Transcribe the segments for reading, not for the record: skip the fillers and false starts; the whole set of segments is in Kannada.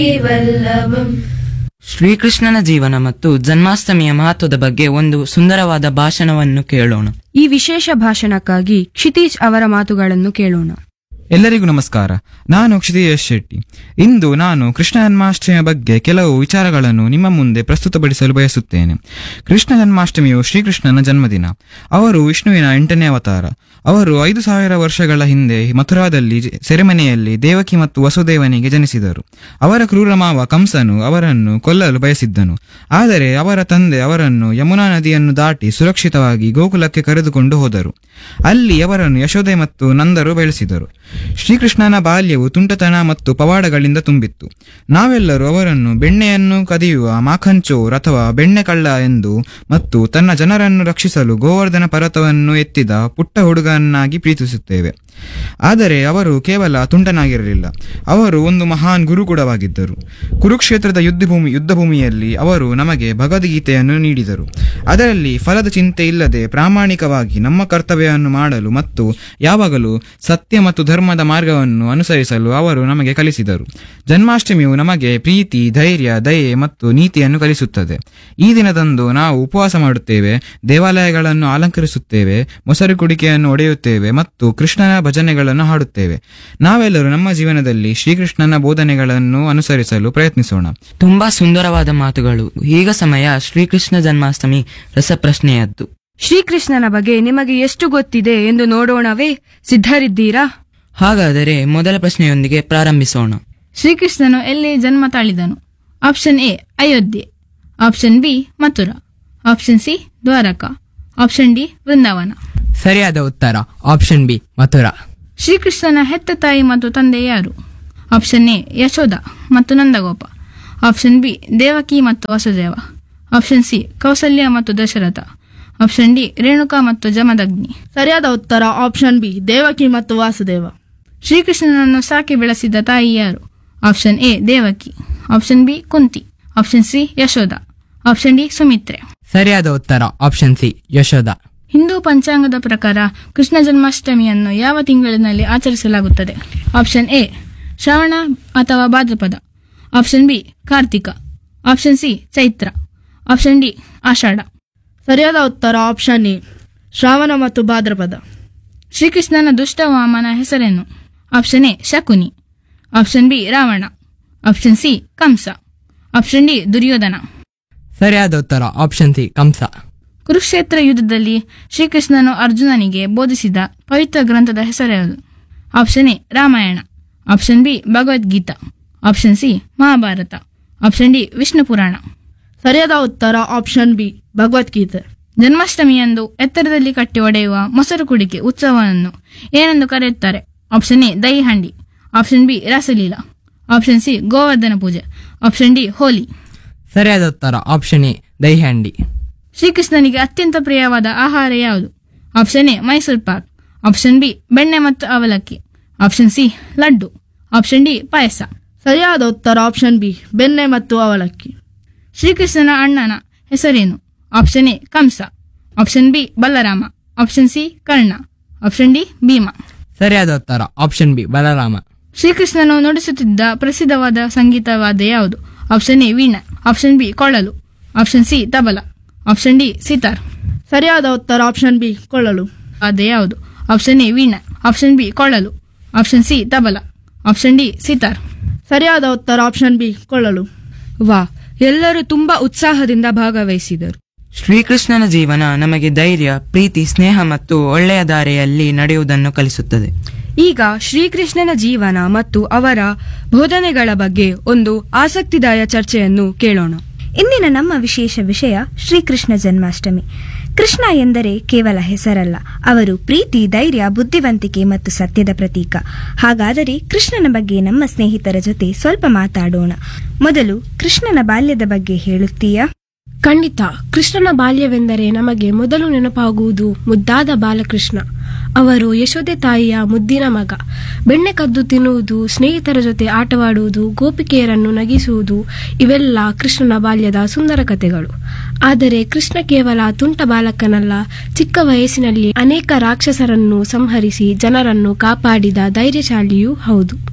ವಲ್ಲಭಂ. ಶ್ರೀಕೃಷ್ಣನ ಜೀವನ ಮತ್ತು ಜನ್ಮಾಷ್ಟಮಿಯ ಮಹತ್ವದ ಬಗ್ಗೆ ಒಂದು ಸುಂದರವಾದ ಭಾಷಣವನ್ನು ಕೇಳೋಣ. ಈ ವಿಶೇಷ ಭಾಷಣಕ್ಕಾಗಿ ಕ್ಷಿತೀಜ್ ಅವರ ಮಾತುಗಳನ್ನು ಕೇಳೋಣ. ಎಲ್ಲರಿಗೂ ನಮಸ್ಕಾರ. ನಾನು ಕ್ಷಿತೀಜ್ ಶೆಟ್ಟಿ. ಇಂದು ನಾನು ಕೃಷ್ಣ ಜನ್ಮಾಷ್ಟಮಿಯ ಬಗ್ಗೆ ಕೆಲವು ವಿಚಾರಗಳನ್ನು ನಿಮ್ಮ ಮುಂದೆ ಪ್ರಸ್ತುತಪಡಿಸಲು ಬಯಸುತ್ತೇನೆ. ಕೃಷ್ಣ ಜನ್ಮಾಷ್ಟಮಿಯು ಶ್ರೀಕೃಷ್ಣನ ಜನ್ಮದಿನ. ಅವರು ವಿಷ್ಣುವಿನ 8ನೇ ಅವತಾರ. ಅವರು 5,000 ವರ್ಷಗಳ ಹಿಂದೆ ಮಥುರಾದಲ್ಲಿ ಸೆರೆಮನೆಯಲ್ಲಿ ದೇವಕಿ ಮತ್ತು ವಸುದೇವನಿಗೆ ಜನಿಸಿದರು. ಅವರ ಕ್ರೂರ ಮಾವ ಕಂಸನು ಅವರನ್ನು ಕೊಲ್ಲಲು ಬಯಸಿದ್ದನು. ಆದರೆ ಅವರ ತಂದೆ ಅವರನ್ನು ಯಮುನಾ ನದಿಯನ್ನು ದಾಟಿ ಸುರಕ್ಷಿತವಾಗಿ ಗೋಕುಲಕ್ಕೆ ಕರೆದುಕೊಂಡು ಹೋದರು. ಅಲ್ಲಿ ಅವರನ್ನು ಯಶೋದೆ ಮತ್ತು ನಂದರು ಬೆಳೆಸಿದರು. ಶ್ರೀಕೃಷ್ಣನ ಬಾಲ್ಯವು ತುಂಟತನ ಮತ್ತು ಪವಾಡಗಳಿಂದ ತುಂಬಿತ್ತು. ನಾವೆಲ್ಲರೂ ಅವರನ್ನು ಬೆಣ್ಣೆಯನ್ನು ಕದಿಯುವ ಮಾಖಂಚೋರ್ ಅಥವಾ ಬೆಣ್ಣೆ ಕಳ್ಳ ಎಂದು ಮತ್ತು ತನ್ನ ಜನರನ್ನು ರಕ್ಷಿಸಲು ಗೋವರ್ಧನ ಪರ್ವತವನ್ನು ಎತ್ತಿದ ಪುಟ್ಟ ಹುಡುಗನಾಗಿ ಪ್ರೀತಿಸುತ್ತೇವೆ. ಆದರೆ ಅವರು ಕೇವಲ ತುಂಟನಾಗಿರಲಿಲ್ಲ, ಅವರು ಒಂದು ಮಹಾನ್ ಗುರುಕೂಡವಾಗಿದ್ದರು. ಕುರುಕ್ಷೇತ್ರದ ಯುದ್ಧಭೂಮಿಯಲ್ಲಿ ಅವರು ನಮಗೆ ಭಗವದ್ಗೀತೆಯನ್ನು ನೀಡಿದರು. ಅದರಲ್ಲಿ ಫಲದ ಚಿಂತೆ ಇಲ್ಲದೆ ಪ್ರಾಮಾಣಿಕವಾಗಿ ನಮ್ಮ ಕರ್ತವ್ಯವನ್ನು ಮಾಡಲು ಮತ್ತು ಯಾವಾಗಲೂ ಸತ್ಯ ಮತ್ತು ಧರ್ಮದ ಮಾರ್ಗವನ್ನು ಅನುಸರಿಸಲು ಅವರು ನಮಗೆ ಕಲಿಸಿದರು. ಜನ್ಮಾಷ್ಟಮಿಯು ನಮಗೆ ಪ್ರೀತಿ, ಧೈರ್ಯ, ದಯೆ ಮತ್ತು ನೀತಿಯನ್ನು ಕಲಿಸುತ್ತದೆ. ಈ ದಿನದಂದು ನಾವು ಉಪವಾಸ ಮಾಡುತ್ತೇವೆ, ದೇವಾಲಯಗಳನ್ನು ಅಲಂಕರಿಸುತ್ತೇವೆ, ಮೊಸರು ಕುಡಿಕೆಯನ್ನು ಒಡೆಯುತ್ತೇವೆ ಮತ್ತು ಕೃಷ್ಣನ ಭಜನೆಗಳನ್ನು ಹಾಡುತ್ತೇವೆ. ನಾವೆಲ್ಲರೂ ನಮ್ಮ ಜೀವನದಲ್ಲಿ ಶ್ರೀಕೃಷ್ಣನ ಬೋಧನೆಗಳನ್ನು ಅನುಸರಿಸಲು ಪ್ರಯತ್ನಿಸೋಣ. ತುಂಬಾ ಸುಂದರವಾದ ಮಾತುಗಳು. ಈಗ ಸಮಯ ಶ್ರೀಕೃಷ್ಣ ಜನ್ಮಾಷ್ಟಮಿ ರಸಪ್ರಶ್ನೆಯದ್ದು. ಶ್ರೀಕೃಷ್ಣನ ಬಗ್ಗೆ ನಿಮಗೆ ಎಷ್ಟು ಗೊತ್ತಿದೆ ಎಂದು ನೋಡೋಣವೇ? ಸಿದ್ಧರಿದ್ದೀರಾ? ಹಾಗಾದರೆ ಮೊದಲ ಪ್ರಶ್ನೆಯೊಂದಿಗೆ ಪ್ರಾರಂಭಿಸೋಣ. ಶ್ರೀಕೃಷ್ಣನು ಎಲ್ಲಿ ಜನ್ಮ ತಾಳಿದನು? Option A Ayodhya, option B Mathura, option C Dwarka, option D ವೃಂದಾವನ. ಸರಿಯಾದ ಉತ್ತರ ಆಪ್ಷನ್ ಬಿ ಮಥುರಾ. ಶ್ರೀಕೃಷ್ಣನ ಹೆತ್ತ ತಾಯಿ ಮತ್ತು ತಂದೆ ಯಾರು? ಆಪ್ಷನ್ ಎ ಯಶೋಧ ಮತ್ತು ನಂದಗೋಪ, ಆಪ್ಷನ್ ಬಿ ದೇವಕಿ ಮತ್ತು ವಸುದೇವ, ಆಪ್ಷನ್ ಸಿ ಕೌಸಲ್ಯ ಮತ್ತು ದಶರಥ, ಆಪ್ಷನ್ ಡಿ ರೇಣುಕಾ ಮತ್ತು ಜಮದಗ್ನಿ. ಸರಿಯಾದ ಉತ್ತರ ಆಪ್ಷನ್ ಬಿ ದೇವಕಿ ಮತ್ತು ವಾಸುದೇವ. ಶ್ರೀಕೃಷ್ಣನನ್ನು ಸಾಕಿ ಬೆಳೆಸಿದ ತಾಯಿ ಯಾರು? Option A Devaki, option B Kunti, option C Yashoda, option D Sumitra. ಸರಿಯಾದ ಉತ್ತರ ಆಪ್ಷನ್ ಸಿ ಯಶೋಧ. ಹಿಂದೂ ಪಂಚಾಂಗದ ಪ್ರಕಾರ ಕೃಷ್ಣ ಜನ್ಮಾಷ್ಟಮಿಯನ್ನು ಯಾವ ತಿಂಗಳಿನಲ್ಲಿ ಆಚರಿಸಲಾಗುತ್ತದೆ? ಆಪ್ಷನ್ ಎ ಶ್ರಾವಣ ಅಥವಾ ಭಾದ್ರಪದ, option B Kartika, option C Chaitra, option D ಆಷಾಢ. ಸರಿಯಾದ ಉತ್ತರ ಆಪ್ಷನ್ ಎ ಶ್ರಾವಣ ಮತ್ತು ಭಾದ್ರಪದ. ಶ್ರೀಕೃಷ್ಣನ ದುಷ್ಟ ವಾಮನ ಹೆಸರೇನು? Option A Shakuni, option B Ravana, option C Kamsa, option D Duryodhana. ಸರಿಯಾದ ಉತ್ತರ ಆಪ್ಷನ್ ಸಿ ಕಂಸ. ಕುರುಕ್ಷೇತ್ರ ಯುದ್ಧದಲ್ಲಿ ಶ್ರೀಕೃಷ್ಣನು ಅರ್ಜುನನಿಗೆ ಬೋಧಿಸಿದ ಪವಿತ್ರ ಗ್ರಂಥದ ಹೆಸರ್ಯಾವುದು? Option A Ramayana, option B Bhagavad Gita, option C Mahabharata, option D Vishnu ಪುರಾಣ. ಸರಿಯಾದ ಉತ್ತರ ಆಪ್ಷನ್ ಬಿ ಭಗವದ್ಗೀತೆ. ಜನ್ಮಾಷ್ಟಮಿಯಂದು ಎತ್ತರದಲ್ಲಿ ಕಟ್ಟಿ ಒಡೆಯುವ ಮೊಸರು ಕುಡಿಕೆ ಉತ್ಸವವನ್ನು ಏನೆಂದು ಕರೆಯುತ್ತಾರೆ? Option A dahi Handi, option B Rasleela, option C Govardhana ಪೂಜೆ, ಆಪ್ಷನ್ ಡಿ ಹೋಲಿ. ಸರಿಯಾದ ಉತ್ತರ ಆಪ್ಷನ್ ಎ ದಹಿ ಹಂಡಿ. ಶ್ರೀಕೃಷ್ಣನಿಗೆ ಅತ್ಯಂತ ಪ್ರಿಯವಾದ ಆಹಾರ ಯಾವುದು? Option A Mysuru Pak, option B ಬೆಣ್ಣೆ ಮತ್ತು ಅವಲಕ್ಕಿ, option C laddu, option D ಪಾಯಸ. ಸರಿಯಾದ ಉತ್ತರ ಆಪ್ಷನ್ ಬಿ ಬೆಣ್ಣೆ ಮತ್ತು ಅವಲಕ್ಕಿ. ಶ್ರೀಕೃಷ್ಣನ ಅಣ್ಣನ ಹೆಸರೇನು? Option A Kamsa, option B Balarama, option C Karna, option D Bhima. ಸರಿಯಾದ ಉತ್ತರ ಆಪ್ಷನ್ ಬಿ ಬಲರಾಮ. ಶ್ರೀಕೃಷ್ಣನು ನುಡಿಸುತ್ತಿದ್ದ ಪ್ರಸಿದ್ಧವಾದ ಸಂಗೀತವಾದ ಯಾವುದು? Option A Veena, option B ಕೊಳಲು, option C tabla, option D sitar. ಸರಿಯಾದ ಉತ್ತರ ಆಪ್ಷನ್ ಬಿ ಕೊಳ್ಳಲು. ಅದೇ ಯಾವುದು? Option A Veena, option B ಕೊಳಲು, option C tabla, option D sitar. ಸರಿಯಾದ ಉತ್ತರ ಆಪ್ಷನ್ ಬಿ ಕೊಳ್ಳಲು. ವಾ, ಎಲ್ಲರೂ ತುಂಬಾ ಉತ್ಸಾಹದಿಂದ ಭಾಗವಹಿಸಿದರು. ಶ್ರೀಕೃಷ್ಣನ ಜೀವನ ನಮಗೆ ಧೈರ್ಯ, ಪ್ರೀತಿ, ಸ್ನೇಹ ಮತ್ತು ಒಳ್ಳೆಯ ದಾರಿಯಲ್ಲಿ ನಡೆಯುವುದನ್ನು ಕಲಿಸುತ್ತದೆ. ಈಗ ಶ್ರೀಕೃಷ್ಣನ ಜೀವನ ಮತ್ತು ಅವರ ಬೋಧನೆಗಳ ಬಗ್ಗೆ ಒಂದು ಆಸಕ್ತಿದಾಯ ಚರ್ಚೆಯನ್ನು ಕೇಳೋಣ. ಇಂದಿನ ನಮ್ಮ ವಿಶೇಷ ವಿಷಯ ಶ್ರೀಕೃಷ್ಣ ಜನ್ಮಾಷ್ಟಮಿ. ಕೃಷ್ಣ ಎಂದರೆ ಕೇವಲ ಹೆಸರಲ್ಲ, ಅವರು ಪ್ರೀತಿ, ಧೈರ್ಯ, ಬುದ್ಧಿವಂತಿಕೆ ಮತ್ತು ಸತ್ಯದ ಪ್ರತೀಕ. ಹಾಗಾದರೆ ಕೃಷ್ಣನ ಬಗ್ಗೆ ನಮ್ಮ ಸ್ನೇಹಿತರ ಜೊತೆ ಸ್ವಲ್ಪ ಮಾತಾಡೋಣ. ಮೊದಲು ಕೃಷ್ಣನ ಬಾಲ್ಯದ ಬಗ್ಗೆ ಹೇಳುತ್ತೀಯಾ? ಖಂಡಿತ. ಕೃಷ್ಣನ ಬಾಲ್ಯವೆಂದರೆ ನಮಗೆ ಮೊದಲು ನೆನಪಾಗುವುದು ಮುದ್ದಾದ ಬಾಲಕೃಷ್ಣ. ಅವರು ಯಶೋದೆ ತಾಯಿಯ ಮುದ್ದಿನ ಮಗ. ಬೆಣ್ಣೆ ಕದ್ದು ತಿನ್ನುವುದು, ಸ್ನೇಹಿತರ ಜೊತೆ ಆಟವಾಡುವುದು, ಗೋಪಿಕೆಯರನ್ನು ನಗಿಸುವುದು ಇವೆಲ್ಲ ಕೃಷ್ಣನ ಬಾಲ್ಯದ ಸುಂದರ ಕಥೆಗಳು. ಆದರೆ ಕೃಷ್ಣ ಕೇವಲ ತುಂಟ ಬಾಲಕನಲ್ಲ, ಚಿಕ್ಕ ವಯಸ್ಸಿನಲ್ಲಿ ಅನೇಕ ರಾಕ್ಷಸರನ್ನು ಸಂಹರಿಸಿ ಜನರನ್ನು ಕಾಪಾಡಿದ ಧೈರ್ಯಶಾಲಿಯೂ ಹೌದು.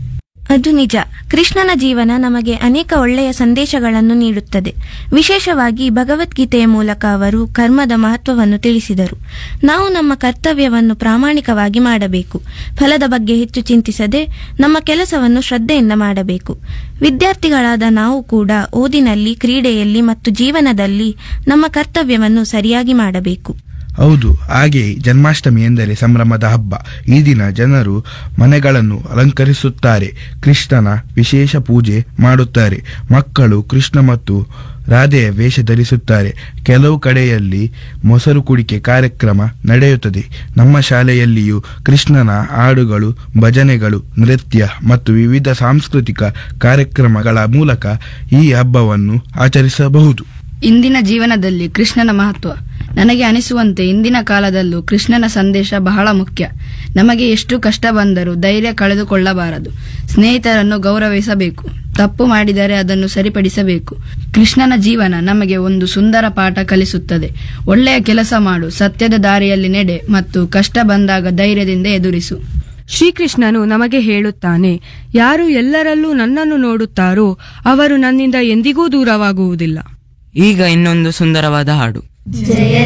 ಅದು ನಿಜ. ಕೃಷ್ಣನ ಜೀವನ ನಮಗೆ ಅನೇಕ ಒಳ್ಳೆಯ ಸಂದೇಶಗಳನ್ನು ನೀಡುತ್ತದೆ. ವಿಶೇಷವಾಗಿ ಭಗವದ್ಗೀತೆಯ ಮೂಲಕ ಅವರು ಕರ್ಮದ ಮಹತ್ವವನ್ನು ತಿಳಿಸಿದರು. ನಾವು ನಮ್ಮ ಕರ್ತವ್ಯವನ್ನು ಪ್ರಾಮಾಣಿಕವಾಗಿ ಮಾಡಬೇಕು. ಫಲದ ಬಗ್ಗೆ ಹೆಚ್ಚು ಚಿಂತಿಸದೆ ನಮ್ಮ ಕೆಲಸವನ್ನು ಶ್ರದ್ಧೆಯಿಂದ ಮಾಡಬೇಕು. ವಿದ್ಯಾರ್ಥಿಗಳಾದ ನಾವು ಕೂಡ ಓದಿನಲ್ಲಿ, ಕ್ರೀಡೆಯಲ್ಲಿ ಮತ್ತು ಜೀವನದಲ್ಲಿ ನಮ್ಮ ಕರ್ತವ್ಯವನ್ನು ಸರಿಯಾಗಿ ಮಾಡಬೇಕು. ಹೌದು, ಹಾಗೆಯೇ ಜನ್ಮಾಷ್ಟಮಿ ಎಂದರೆ ಸಂಭ್ರಮದ ಹಬ್ಬ. ಈ ದಿನ ಜನರು ಮನೆಗಳನ್ನು ಅಲಂಕರಿಸುತ್ತಾರೆ, ಕೃಷ್ಣನ ವಿಶೇಷ ಪೂಜೆ ಮಾಡುತ್ತಾರೆ. ಮಕ್ಕಳು ಕೃಷ್ಣ ಮತ್ತು ರಾಧೆಯ ವೇಷ ಧರಿಸುತ್ತಾರೆ. ಕೆಲವು ಕಡೆಯಲ್ಲಿ ಮೊಸರು ಕುಡಿಕೆ ಕಾರ್ಯಕ್ರಮ ನಡೆಯುತ್ತದೆ. ನಮ್ಮ ಶಾಲೆಯಲ್ಲಿಯೂ ಕೃಷ್ಣನ ಹಾಡುಗಳು, ಭಜನೆಗಳು, ನೃತ್ಯ ಮತ್ತು ವಿವಿಧ ಸಾಂಸ್ಕೃತಿಕ ಕಾರ್ಯಕ್ರಮಗಳ ಮೂಲಕ ಈ ಹಬ್ಬವನ್ನು ಆಚರಿಸಬಹುದು. ಇಂದಿನ ಜೀವನದಲ್ಲಿ ಕೃಷ್ಣನ ಮಹತ್ವ. ನನಗೆ ಅನಿಸುವಂತೆ ಇಂದಿನ ಕಾಲದಲ್ಲೂ ಕೃಷ್ಣನ ಸಂದೇಶ ಬಹಳ ಮುಖ್ಯ. ನಮಗೆ ಎಷ್ಟು ಕಷ್ಟ ಬಂದರೂ ಧೈರ್ಯ ಕಳೆದುಕೊಳ್ಳಬಾರದು. ಸ್ನೇಹಿತರನ್ನು ಗೌರವಿಸಬೇಕು. ತಪ್ಪು ಮಾಡಿದರೆ ಅದನ್ನು ಸರಿಪಡಿಸಬೇಕು. ಕೃಷ್ಣನ ಜೀವನ ನಮಗೆ ಒಂದು ಸುಂದರ ಪಾಠ ಕಲಿಸುತ್ತದೆ. ಒಳ್ಳೆಯ ಕೆಲಸ ಮಾಡು, ಸತ್ಯದ ದಾರಿಯಲ್ಲಿ ನಡೆ ಮತ್ತು ಕಷ್ಟ ಬಂದಾಗ ಧೈರ್ಯದಿಂದ ಎದುರಿಸು. ಶ್ರೀಕೃಷ್ಣನು ನಮಗೆ ಹೇಳುತ್ತಾನೆ, ಯಾರು ಎಲ್ಲರಲ್ಲೂ ನನ್ನನ್ನು ನೋಡುತ್ತಾರೋ ಅವರು ನನ್ನಿಂದ ಎಂದಿಗೂ ದೂರವಾಗುವುದಿಲ್ಲ. ಈಗ ಇನ್ನೊಂದು ಸುಂದರವಾದ ಹಾಡು. ಜಯ